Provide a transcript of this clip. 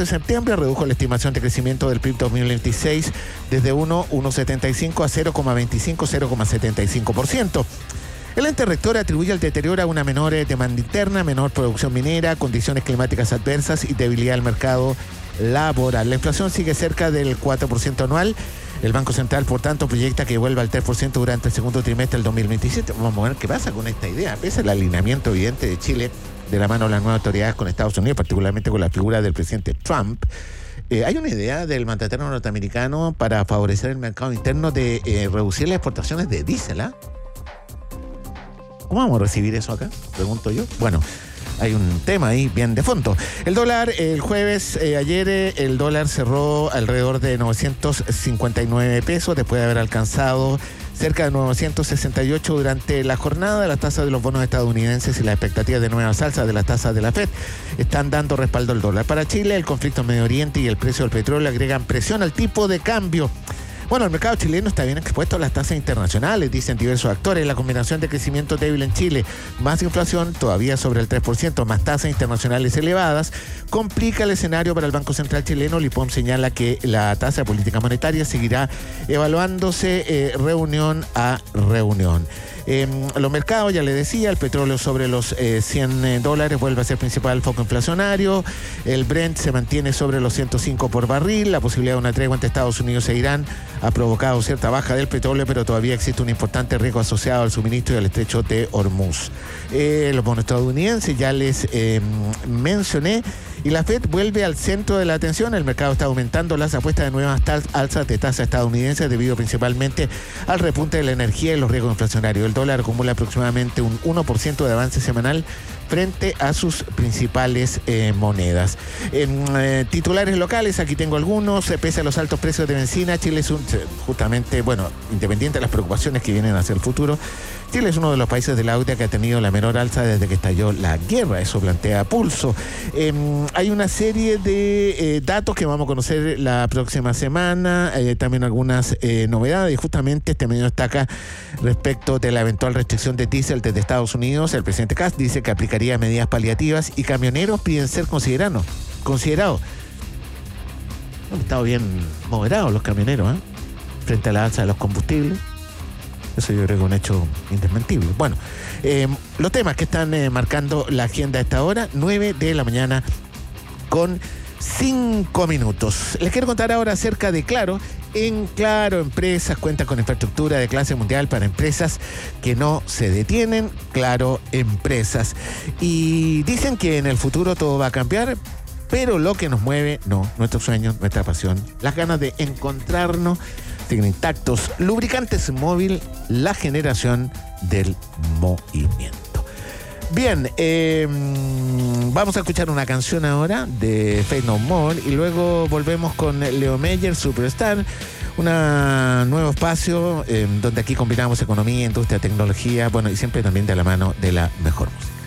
de septiembre redujo la estimación de crecimiento del PIB 2026 desde 1,75 a 0,25, 0,75%. El ente rector atribuye el deterioro a una menor demanda interna, menor producción minera, condiciones climáticas adversas y debilidad del mercado laboral. La inflación sigue cerca del 4% anual. El Banco Central, por tanto, proyecta que vuelva al 3% durante el segundo trimestre del 2027. Vamos a ver qué pasa con esta idea. Pese al alineamiento evidente de Chile de la mano de las nuevas autoridades con Estados Unidos, particularmente con la figura del presidente Trump, hay una idea del mandatario norteamericano para favorecer el mercado interno de reducir las exportaciones de diésel, ¿ah? ¿Cómo vamos a recibir eso acá? Pregunto yo. Bueno, hay un tema ahí bien de fondo. El dólar, el jueves, ayer, el dólar cerró alrededor de 959 pesos, después de haber alcanzado cerca de 968 durante la jornada. Las tasas de los bonos estadounidenses y las expectativas de nuevas alzas de las tasas de la FED están dando respaldo al dólar. Para Chile, el conflicto en Medio Oriente y el precio del petróleo agregan presión al tipo de cambio. Bueno, el mercado chileno está bien expuesto a las tasas internacionales, dicen diversos actores. La combinación de crecimiento débil en Chile, más inflación, todavía sobre el 3%, más tasas internacionales elevadas, complica el escenario para el Banco Central chileno. El IPOM señala que la tasa de política monetaria seguirá evaluándose reunión a reunión. Los mercados, ya le decía, el petróleo sobre los $100 vuelve a ser principal foco inflacionario. El Brent se mantiene sobre los 105 por barril. La posibilidad de una tregua entre Estados Unidos e Irán ha provocado cierta baja del petróleo, pero todavía existe un importante riesgo asociado al suministro y al estrecho de Hormuz. Los bonos estadounidenses ya les mencioné. Y la FED vuelve al centro de la atención. El mercado está aumentando las apuestas de nuevas alzas de tasas estadounidenses debido principalmente al repunte de la energía y los riesgos inflacionarios. El dólar acumula aproximadamente un 1% de avance semanal frente a sus principales monedas. Titulares locales, aquí tengo algunos. Pese a los altos precios de benzina, Chile es justamente, independiente de las preocupaciones que vienen hacia el futuro, Chile es uno de los países de la OCDE que ha tenido la menor alza desde que estalló la guerra. Eso plantea Pulso. Hay una serie de datos que vamos a conocer la próxima semana, también algunas novedades, y justamente este medio destaca respecto de la eventual restricción de diésel desde Estados Unidos. El presidente Kast dice que aplicaría medidas paliativas y camioneros piden ser considerados. Han estado bien moderados los camioneros, frente a la alza de los combustibles. Eso yo creo que es un hecho indesmentible. Bueno, los temas que están marcando la agenda a esta hora, 9 de la mañana con 5 minutos. Les quiero contar ahora acerca de Claro. En Claro Empresas cuenta con infraestructura de clase mundial para empresas que no se detienen. Claro Empresas. Y dicen que en el futuro todo va a cambiar, pero lo que nos mueve, no, nuestros sueños, nuestra pasión, las ganas de encontrarnos, siguen intactos. Lubricantes Móvil, la generación del movimiento. Bien, vamos a escuchar una canción ahora de Faith No More y luego volvemos con Leo Meyer, Superstar, un nuevo espacio donde aquí combinamos economía, industria, tecnología, y siempre también de la mano de la mejor música.